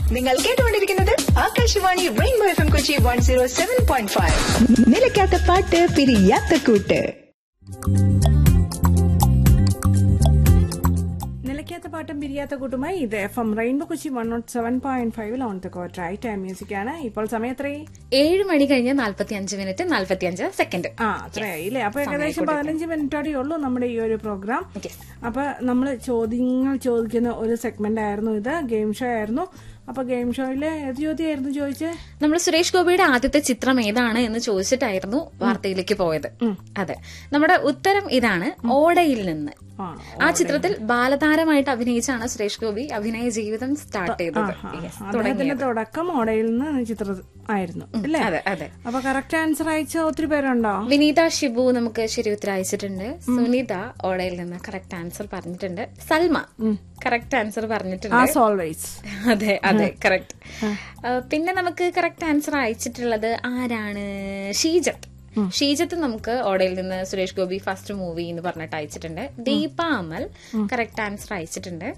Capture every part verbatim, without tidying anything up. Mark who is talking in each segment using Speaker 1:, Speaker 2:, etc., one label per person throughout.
Speaker 1: നിങ്ങൾ കേട്ടുകൊണ്ടിരിക്കുന്നത് Akashvani rainbow F M Kochi one zero seven point five. നിലയ്ക്കാത്ത പാട്ട് പിരിയാത്ത കൂട്ട്.
Speaker 2: നിലയ്ക്കാത്ത പാട്ടും പിരിയാത്ത കൂട്ടുമായി ഇത് F M rainbow Kochi one not seven point ഫൈവിൽ on the coat right time music ആണ്. ഇപ്പോൾ സമയം എത്രയും
Speaker 3: ഏഴ് മണി കഴിഞ്ഞ് നാല്പത്തി അഞ്ച് മിനിറ്റ് നാല്പത്തി അഞ്ച് സെക്കൻഡ്.
Speaker 2: ആ അത്രയായില്ലേ? അപ്പൊ ഏകദേശം പതിനഞ്ച് മിനിറ്റോടെ ഉള്ളൂ നമ്മുടെ ഈ ഒരു പ്രോഗ്രാം. അപ്പൊ നമ്മള് ചോദ്യങ്ങൾ ചോദിക്കുന്ന ഒരു സെഗ്മെന്റ് ആയിരുന്നു ഇത്. ഗെയിം ഷോ ആയിരുന്നു. അപ്പൊ ഗെയിം ഷോയില് ഏത് ചോദ്യമായിരുന്നു ചോദിച്ചത്?
Speaker 3: നമ്മൾ സുരേഷ് ഗോപിയുടെ ആദ്യത്തെ ചിത്രം ഏതാണ് എന്ന് ചോദിച്ചിട്ടായിരുന്നു വാർത്തയിലേക്ക് പോയത്. അതെ, നമ്മുടെ ഉത്തരം ഇതാണ്, ഓടയിൽ നിന്ന്. ആ ചിത്രത്തിൽ ബാലതാരമായിട്ട് അഭിനയിച്ചാണ് സുരേഷ് ഗോപി അഭിനയ ജീവിതം സ്റ്റാർട്ട് ചെയ്തത്.
Speaker 2: അദ്ദേഹത്തിന്റെ തുടക്കം ഓടയിൽ നിന്ന് ചിത്രം ആയിരുന്നു അല്ലേ?
Speaker 3: അതെ അതെ.
Speaker 2: അപ്പൊ കറക്റ്റ് ആൻസർ അയച്ച ഒത്തിരി പേരുണ്ടോ?
Speaker 3: വിനീത ഷിബു നമുക്ക് ശരി ഉത്തരം അയച്ചിട്ടുണ്ട്. സുനിത ഓടയിൽ നിന്ന് കറക്റ്റ് ആൻസർ പറഞ്ഞിട്ടുണ്ട്. സൽമ കറക്റ്റ് ആൻസർ പറഞ്ഞിട്ടുണ്ട്. അതെ അതെ കറക്റ്റ്. പിന്നെ നമുക്ക് കറക്റ്റ് ആൻസർ അയച്ചിട്ടുള്ളത് ആരാണ്? ഷീജത്ത്. ഷീജത്ത് നമുക്ക് ഓടയിൽ നിന്ന് സുരേഷ് ഗോപി ഫസ്റ്റ് മൂവി എന്ന് പറഞ്ഞിട്ട് അയച്ചിട്ടുണ്ട്. ദീപ അമൽ കറക്റ്റ് ആൻസർ അയച്ചിട്ടുണ്ട്.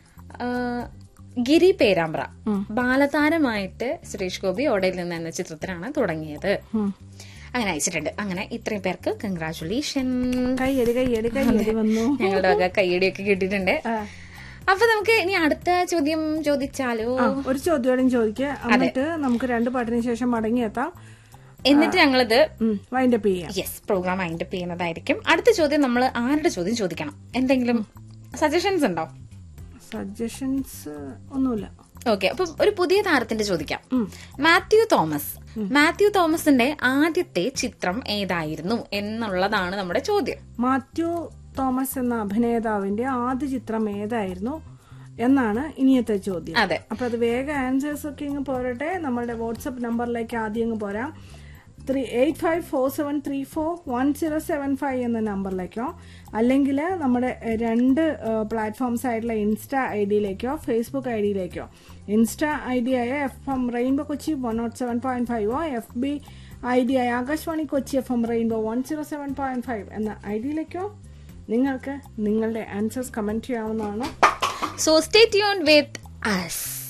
Speaker 3: ഗിരി പേരാമ്പ്ര ബാലതാരമായിട്ട് സുരേഷ് ഗോപി ഓടയിൽ നിന്ന് എന്ന ചിത്രത്തിലാണ് തുടങ്ങിയത്. അങ്ങനെ അയച്ചിട്ടുണ്ട്. അങ്ങനെ ഇത്രയും പേർക്ക് കൺഗ്രാറ്റുലേഷൻ. ഞങ്ങളുടെ വക കയ്യടിയൊക്കെ കിട്ടിയിട്ടുണ്ട്. അപ്പൊ നമുക്ക് ഇനി അടുത്ത ചോദ്യം ചോദിച്ചാലോ?
Speaker 2: ഒരു ചോദ്യം ചോദിക്കാം, എന്നിട്ട് നമുക്ക് രണ്ട് പാട്ടിന് ശേഷം മടങ്ങിയെത്താം.
Speaker 3: എന്നിട്ട് ഞങ്ങളിത്
Speaker 2: വൈൻഡപ്പ് ചെയ്യാം.
Speaker 3: യെസ്, പ്രോഗ്രാം വൈൻഡപ്പ് ചെയ്യുന്നതായിരിക്കും. അടുത്ത ചോദ്യം നമ്മൾ ആരുടെ ചോദ്യം ചോദിക്കണം? എന്തെങ്കിലും സജഷൻസ് ഉണ്ടോ?
Speaker 2: സജഷൻസ് ഒന്നുമില്ല.
Speaker 3: ഓക്കെ, അപ്പൊ ഒരു പുതിയ താരത്തിന്റെ ചോദിക്കാം. മാത്യു തോമസ്. മാത്യു തോമസിന്റെ ആദ്യത്തെ ചിത്രം ഏതായിരുന്നു എന്നുള്ളതാണ് നമ്മുടെ ചോദ്യം.
Speaker 2: മാത്യു തോമസ് എന്ന അഭിനേതാവിന്റെ ആദ്യ ചിത്രം ഏതായിരുന്നു എന്നാണ് ഇനിയത്തെ ചോദ്യം.
Speaker 3: അതെ,
Speaker 2: അപ്പൊ അത് വേഗം ആൻസേഴ്സ് ഒക്കെ ഇങ്ങ് പോരട്ടെ. നമ്മളുടെ വാട്സപ്പ് നമ്പറിലേക്ക് ആദ്യം ഇങ്ങ് പോരാം. Three eight five four seven three four one zero seven five എന്ന നമ്പറിലേക്കോ, അല്ലെങ്കിൽ നമ്മുടെ രണ്ട് പ്ലാറ്റ്ഫോംസ് ആയിട്ടുള്ള insta I ഡിയിലേക്കോ Facebook I ഡിയിലേക്കോ. Insta I D ആയ F M rainbow Kochi one not seven point ഫൈവോ F B I D ആയ Akashvani Kochi F M rainbow one zero seven point five എന്ന I ഡിയിലേക്കോ നിങ്ങൾക്ക് നിങ്ങളുടെ ആൻസേഴ്സ് കമന്റ് ചെയ്യാവുന്നതാണ്.
Speaker 3: So stay tuned with us.